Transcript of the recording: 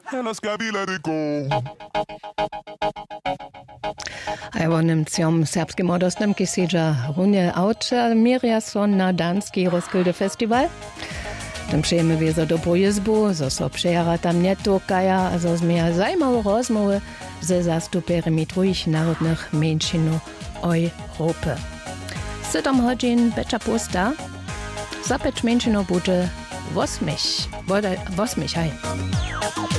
Let's go, let it go. Evo Nemcom serbskim odnosnom, ki siedza runie auta, mieria son na danski Roskilde Festival. Tam przyjemy wiezo do pojezbu, zo so przejara tam nie tukaja, a zo zmija zajmawe rozmowy ze zastuperami trójich narodnych mniejszyn Europy. 7 godzin becza pusta, za 5 mniejszynów będzie 8, hej.